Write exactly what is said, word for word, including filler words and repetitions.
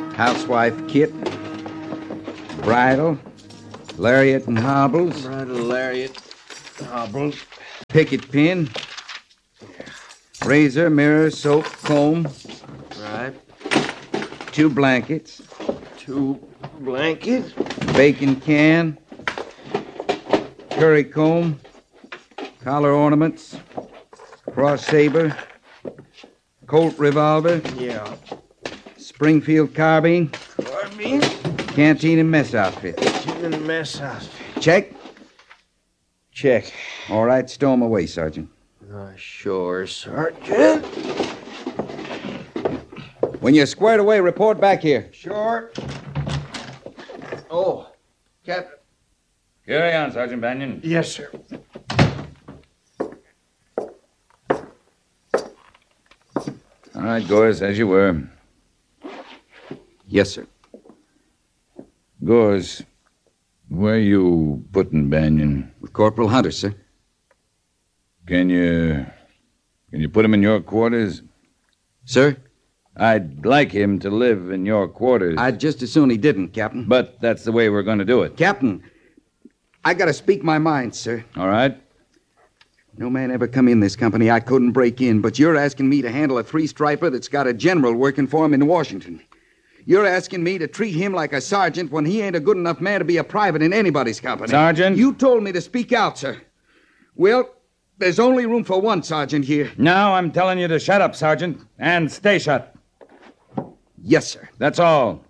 housewife kit, bridle, lariat and hobbles, Bridle, lariat, hobbles, picket pin, razor, mirror, soap, comb, right, two blankets, two blankets, bacon can, curry comb, collar ornaments, cross saber, Colt revolver, yeah, Springfield carbine, carbine, canteen and mess outfit. in the mess house. Check? Check. All right, stow 'em away, Sergeant. Uh, sure, Sergeant. When you're squared away, report back here. Sure. Oh, Captain. Carry on, Sergeant Bannion. Yes, sir. All right, Gores, as you were. Yes, sir. Gores, where you putting Bannion? With Corporal Hunter, sir. Can you... Can you put him in your quarters? Sir? I'd like him to live in your quarters. I'd just as soon he didn't, Captain. But that's the way we're going to do it. Captain, I gotta speak my mind, sir. All right? No man ever come in this company I couldn't break in, but you're asking me to handle a three-striper that's got a general working for him in Washington. You're asking me to treat him like a sergeant when he ain't a good enough man to be a private in anybody's company. Sergeant? You told me to speak out, sir. Well, there's only room for one sergeant here. Now I'm telling you to shut up, Sergeant, and stay shut. Yes, sir. That's all.